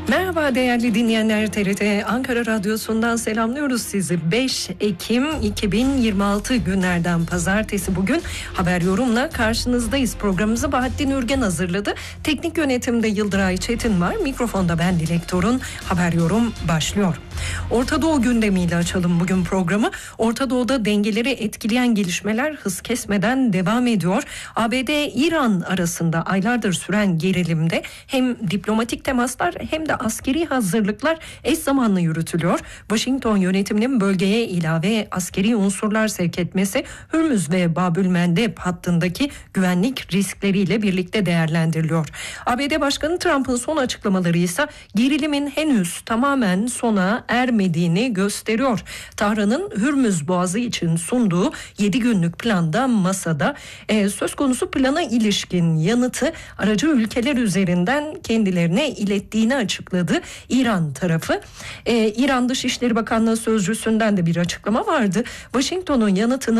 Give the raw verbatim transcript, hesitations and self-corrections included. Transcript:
Merhaba değerli dinleyenler, T R T Ankara Radyosu'ndan selamlıyoruz sizi. beş Ekim iki bin yirmi altı günlerden pazartesi bugün haber yorumla karşınızdayız. Programımızı Bahattin Ürgen hazırladı. Teknik yönetimde Yıldıray Çetin var. Mikrofonda ben Dilek Torun. Haber yorum başlıyor. Orta Doğu gündemiyle açalım bugün programı. Orta Doğu'da dengeleri etkileyen gelişmeler hız kesmeden devam ediyor. A B D-İran arasında aylardır süren gerilimde hem diplomatik temaslar hem de askeri hazırlıklar eş zamanlı yürütülüyor. Washington yönetiminin bölgeye ilave askeri unsurlar sevk etmesi Hürmüz ve Babülmendeb hattındaki güvenlik riskleriyle birlikte değerlendiriliyor. A B D Başkanı Trump'ın son açıklamaları ise gerilimin henüz tamamen sona ermediğini gösteriyor. Tahran'ın Hürmüz Boğazı için sunduğu yedi günlük planda masada e, söz konusu plana ilişkin yanıtı aracı ülkeler üzerinden kendilerine ilettiğini açıkladı İran tarafı. E, İran Dışişleri Bakanlığı sözcüsünden de bir açıklama vardı. Washington'un yanıtını